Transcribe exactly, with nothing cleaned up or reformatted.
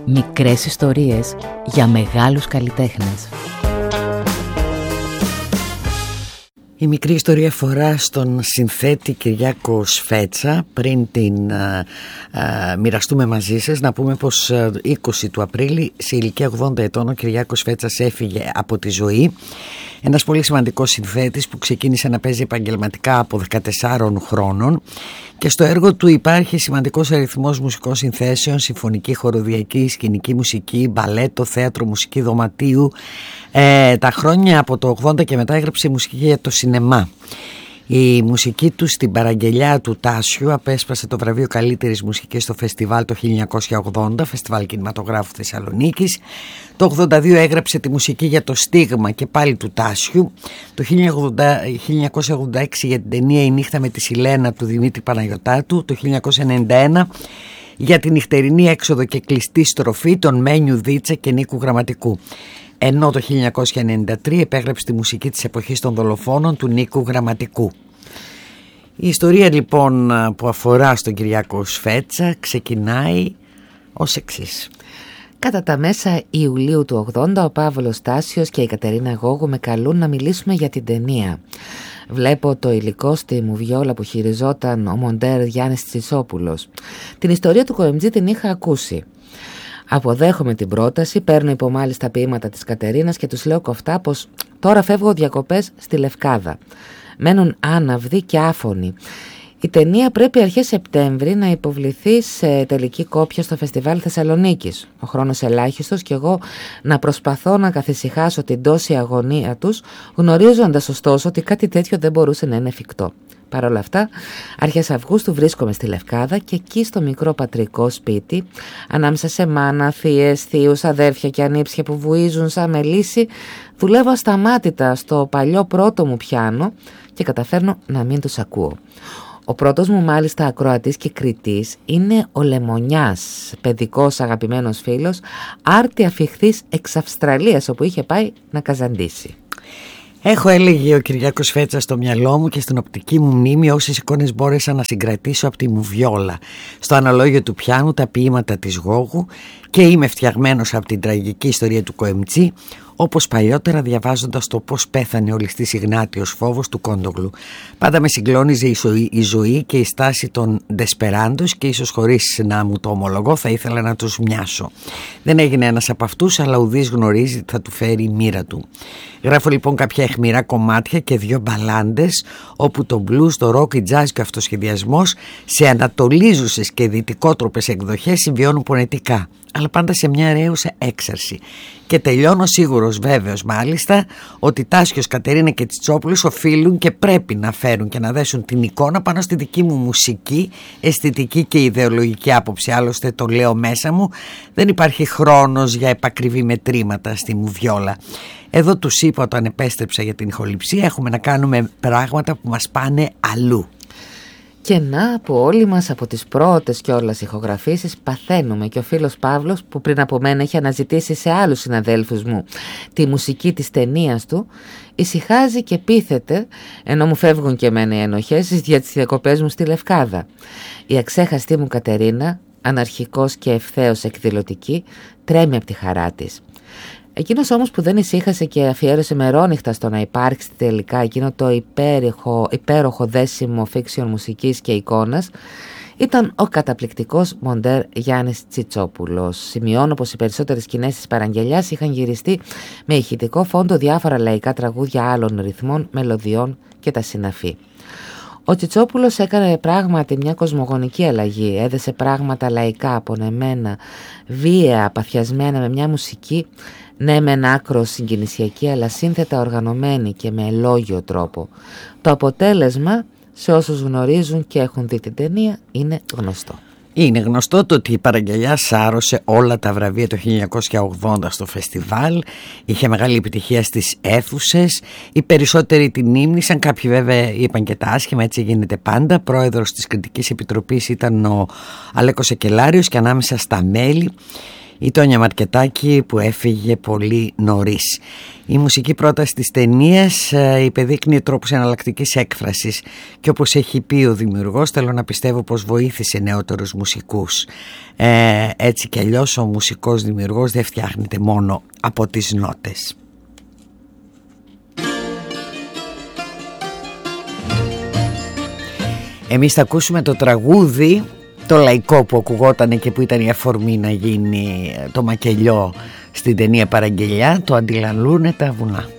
Μικρές ιστορίες για μεγάλους καλλιτέχνες. Η μικρή ιστορία αφορά στον συνθέτη Κυριάκο Σφέτσα. Πριν την α, α, μοιραστούμε μαζί σας, να πούμε πως α, είκοσι του Απρίλη, σε ηλικία ογδόντα ετών, ο Κυριάκος Σφέτσας έφυγε από τη ζωή. Ένας πολύ σημαντικός συνθέτης που ξεκίνησε να παίζει επαγγελματικά από δεκατεσσάρων χρόνων, και στο έργο του υπάρχει σημαντικός αριθμός μουσικών συνθέσεων, συμφωνική, χοροδιακή, σκηνική μουσική, μπαλέτο, θέατρο, μουσική δωματίου. Ε, τα χρόνια από το ογδόντα και μετά έγραψε μουσική για το σινεμά. Η μουσική του στην παραγγελιά του Τάσιου απέσπασε το βραβείο καλύτερης μουσικής στο φεστιβάλ το χίλια εννιακόσια ογδόντα, Φεστιβάλ Κινηματογράφου Θεσσαλονίκης. Το ογδόντα δύο έγραψε τη μουσική για το Στίγμα και πάλι του Τάσιου. Το χίλια εννιακόσια ογδόντα έξι για την ταινία «Η νύχτα με τη Σιλένα» του Δημήτρη Παναγιωτάτου. Το χίλια εννιακόσια ενενήντα ένα για τη νυχτερινή έξοδο και κλειστή στροφή των Μένιου Δίτσα και Νίκου Γραμματικού. Ενώ το χίλια εννιακόσια ενενήντα τρία επέγραψε τη μουσική της εποχής των δολοφόνων του Νίκου Γραμματικού. Η ιστορία λοιπόν που αφορά στον Κυριάκο Σφέτσα ξεκινάει ως εξής. Κατά τα μέσα Ιουλίου του ογδόντα, ο Παύλος Τάσιος και η Κατερίνα Γόγου με καλούν να μιλήσουμε για την ταινία. Βλέπω το υλικό στη μουβιόλα που χειριζόταν ο μοντέρ Γιάννης Τσιτσόπουλος. Την ιστορία του Κοεμτζή την είχα ακούσει. Αποδέχομαι την πρόταση, παίρνω υπομάλιστα τα ποίηματα της Κατερίνας και τους λέω κοφτά πως τώρα φεύγω διακοπές στη Λευκάδα. Μένουν άναυδοι και άφωνοι. Η ταινία πρέπει αρχές Σεπτέμβρη να υποβληθεί σε τελική κόπια στο Φεστιβάλ Θεσσαλονίκης. Ο χρόνος ελάχιστος και εγώ να προσπαθώ να καθησυχάσω την τόση αγωνία τους, γνωρίζοντας ωστόσο ότι κάτι τέτοιο δεν μπορούσε να είναι εφικτό. Παρ' όλα αυτά, αρχές Αυγούστου βρίσκομαι στη Λευκάδα και εκεί στο μικρό πατρικό σπίτι, ανάμεσα σε μάνα, θείες, θείους, αδέρφια και ανήψια που βουίζουν σαν μελίσι, δουλεύω ασταμάτητα στο παλιό πρώτο μου πιάνο και καταφέρνω να μην τους ακούω. Ο πρώτος μου μάλιστα ακροατής και κριτής είναι ο Λεμονιάς, παιδικός αγαπημένος φίλος, άρτη αφιχθής εξ Αυστραλίας, όπου είχε πάει να καζαντήσει. Έχω, έλεγε ο Κυριάκος Σφέτσας, στο μυαλό μου και στην οπτική μου μνήμη όσες εικόνες μπόρεσα να συγκρατήσω από τη μουβιόλα. Στο αναλόγιο του πιάνου τα ποίηματα της Γόγου και είμαι φτιαγμένος από την τραγική ιστορία του Κοεμτζή, όπως παλιότερα διαβάζοντας το πώς πέθανε ο ληστής Ιγνάτιος Φόβος του Κόντογλου. Πάντα με συγκλώνιζε η ζωή, η ζωή και η στάση των Ντεσπεράντος και ίσως χωρίς να μου το ομολογώ θα ήθελα να τους μοιάσω. Δεν έγινε ένας από αυτούς, αλλά ουδής γνωρίζει τι θα του φέρει η μοίρα του. Γράφω λοιπόν κάποια αιχμηρά κομμάτια και δύο μπαλάντες όπου το blues, το rock, η jazz και ο αυτοσχεδιασμός σε ανατολίζουσες και δυτικότροπες εκδοχές συμβιώνουν πονετικά, αλλά πάντα σε μια ρέουσα έξαρση. Και τελειώνω σίγουρος, βέβαιος μάλιστα, ότι Τάσιος, Κατερίνα και Τσιτσόπουλος οφείλουν και πρέπει να φέρουν και να δέσουν την εικόνα πάνω στη δική μου μουσική, αισθητική και ιδεολογική άποψη. Άλλωστε το λέω μέσα μου, δεν υπάρχει χρόνος για επακριβή μετρήματα στη μουβιόλα. Εδώ τους είπα όταν επέστρεψα για την ηχοληψία, έχουμε να κάνουμε πράγματα που μας πάνε αλλού. Και να που όλοι μας από τις πρώτες κιόλας ηχογραφήσεις παθαίνουμε, και ο φίλος Παύλος που πριν από μένα είχε αναζητήσει σε άλλους συναδέλφους μου τη μουσική της ταινίας του, ησυχάζει και πείθεται, ενώ μου φεύγουν και εμένα οι ενοχές για τις διακοπές μου στη Λευκάδα. Η αξέχαστη μου Κατερίνα, αναρχικός και ευθέως εκδηλωτική, τρέμει από τη χαρά της. Εκείνος όμως που δεν ησύχασε και αφιέρωσε μερόνυχτα στο να υπάρξει τελικά εκείνο το υπέροχο, υπέροχο δέσιμο fiction μουσικής και εικόνας ήταν ο καταπληκτικός μοντέρ Γιάννης Τσιτσόπουλος. Σημειώνω πως οι περισσότερες σκηνές της παραγγελιάς είχαν γυριστεί με ηχητικό φόντο διάφορα λαϊκά τραγούδια άλλων ρυθμών, μελωδιών και τα συναφή. Ο Τσιτσόπουλος έκανε πράγματι μια κοσμογονική αλλαγή, έδεσε πράγματα λαϊκά, απονεμένα, βία, παθιασμένα με μια μουσική, ναι μεν άκρος συγκινησιακή, αλλά σύνθετα οργανωμένη και με ελόγιο τρόπο. Το αποτέλεσμα, σε όσους γνωρίζουν και έχουν δει την ταινία, είναι γνωστό. Είναι γνωστό το ότι η παραγγελιά σάρωσε όλα τα βραβεία το χίλια εννιακόσια ογδόντα στο φεστιβάλ, είχε μεγάλη επιτυχία στις αίθουσες, οι περισσότεροι την ύμνησαν, κάποιοι βέβαια είπαν και τα άσχημα, έτσι γίνεται πάντα. Πρόεδρος της Κριτικής Επιτροπής ήταν ο Αλέκος Εκελάριος και ανάμεσα στα μέλη η Τόνια Μαρκετάκη που έφυγε πολύ νωρίς. Η μουσική πρόταση της ταινίας υπεδείκνυε τρόπους εναλλακτικής έκφρασης και όπως έχει πει ο δημιουργός, θέλω να πιστεύω πως βοήθησε νεότερους μουσικούς. Ε, έτσι κι αλλιώς ο μουσικός δημιουργός δεν φτιάχνεται μόνο από τις νότες. Εμείς θα ακούσουμε το τραγούδι, το λαϊκό που ακουγόταν και που ήταν η αφορμή να γίνει το μακελιό στην ταινία Παραγγελιά, το «Αντιλαλούνε τα βουνά».